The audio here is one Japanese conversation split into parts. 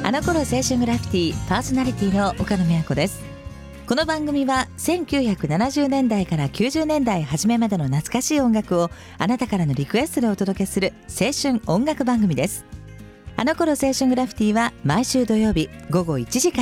あの頃青春グラフィティパーソナリティの岡野美和子です。この番組は1970年代から90年代初めまでの懐かしい音楽をあなたからのリクエストでお届けする青春音楽番組です。あの頃青春グラフィティは毎週土曜日午後1時から、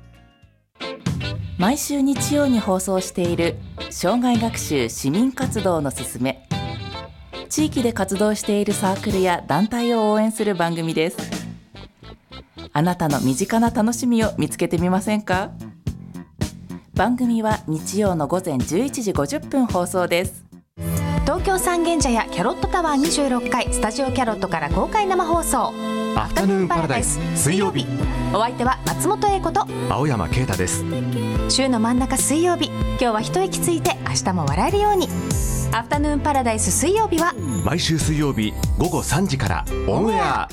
毎週日曜に放送している生涯学習市民活動のすすめ、地域で活動しているサークルや団体を応援する番組です。あなたの身近な楽しみを見つけてみませんか？番組は日曜の午前11時50分放送です。 東京三軒茶屋キャロットタワー26階スタジオキャロットから公開生放送アフタヌーンパラダイス水曜日、 お相手は松本英子と青山啓太です。 週の真ん中水曜日、今日は一息ついて明日も笑えるように。アフタヌーンパラダイス水曜日は毎週水曜日午後3時からオンエア。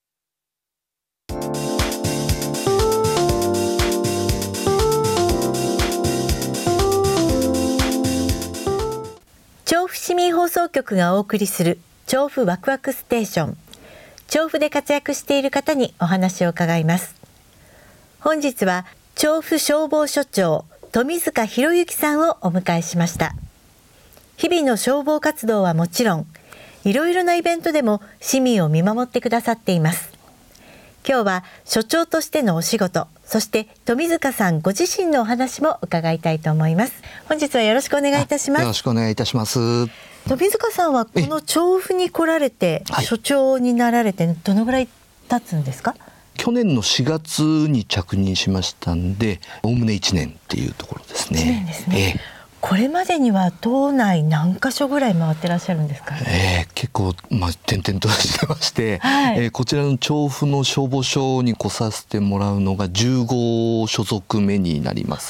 調布市民放送局がお送りする調布ワクワクステーション。調布で活躍している方にお話を伺います。本日は調布消防署長富塚博之さんをお迎えしました。日々の消防活動はもちろん、いろいろなイベントでも市民を見守ってくださっています。今日は署長としてのお仕事、そして富塚さんご自身のお話も伺いたいと思います。本日はよろしくお願いいたします。 よろしくお願いいたします。 富塚さんはこの調布に来られて署長になられてどのぐらい経つんですか？ 去年の4月に着任しましたんで、おおむね1年っていうところですね。 1年ですね。これまでには島内何カ所ぐらい回ってらっしゃるんですか？ 結構、点々としてまして、こちらの調布の消防署に来させてもらうのが15所属目になります。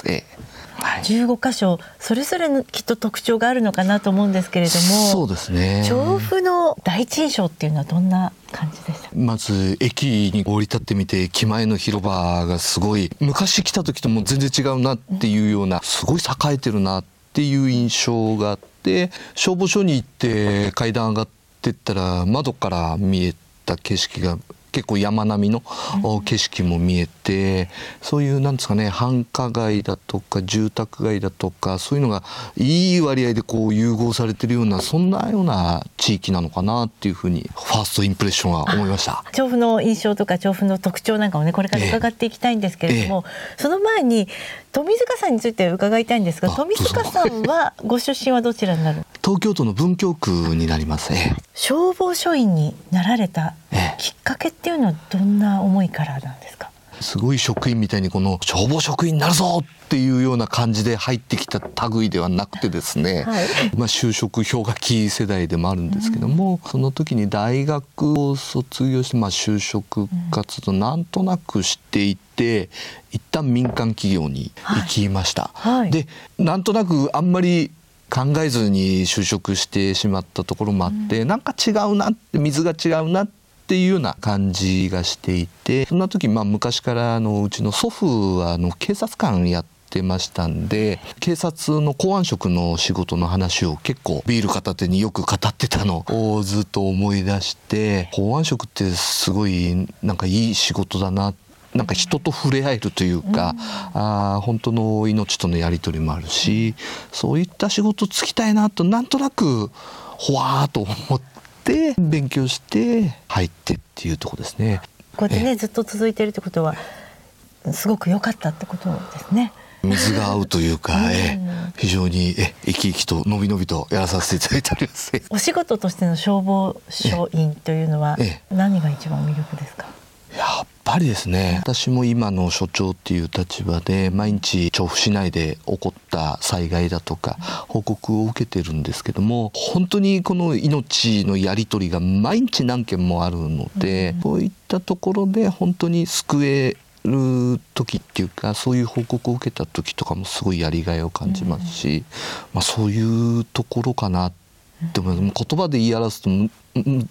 15カ所、それぞれのきっと特徴があるのかなと思うんですけれども。 そうですね。 調布の第一印象っていうのはどんな感じでした？ まず駅に降り立ってみて、駅前の広場がすごい昔来た時とも全然違うなっていうような、すごい栄えてるなっていう印象があって、消防署に行って階段上がってったら窓から見えた景色が結構山並みの景色も見えて、そういうなんですかね、繁華街だとか住宅街だとか、そういうのがいい割合でこう融合されてるような、そんなような地域なのかなっていうふうにファーストインプレッションは思いました。 調布の印象とか調布の特徴なんかをね、これから伺っていきたいんですけれども、その前に富塚さんについて伺いたいんですが、富塚さんはご出身はどちらになる？ 東京都の文京区になります。 消防署員になられたきっかけっていうのはどんな思いからなんですか？ すごい職員みたいにこの消防職員になるぞっていうような感じで入ってきた類ではなくてですね、就職氷河期世代でもあるんですけども、その時に大学を卒業して、就職活動なんとなくしていて、一旦民間企業に行きました。で、なんとなくあんまり考えずに就職してしまったところもあって、なんか違うなって、水が違うなっていうような感じがしていて、そんな時昔からうちの祖父は警察官やってましたんで、警察の公安職の仕事の話を結構ビール片手によく語ってたのをずっと思い出して、公安職ってすごいなんかいい仕事だな、なんか人と触れ合えるというか、本当の命とのやり取りもあるし、そういった仕事つきたいなとなんとなくほわーっと思って勉強して入ってっていうところですね。 こうやってねずっと続いているってことはすごく良かったってことですね。 水が合うというか、非常に生き生きとのびのびとやらさせていただいております。 お仕事としての消防署員というのは何が一番魅力ですか？ やっぱりですね、私も今の署長っていう立場で毎日調布市内で起こった災害だとか報告を受けてるんですけども、本当にこの命のやり取りが毎日何件もあるので、こういったところで本当に救える時っていうか、そういう報告を受けた時とかもすごいやりがいを感じますし、そういうところかなって思います。言葉で言い表すと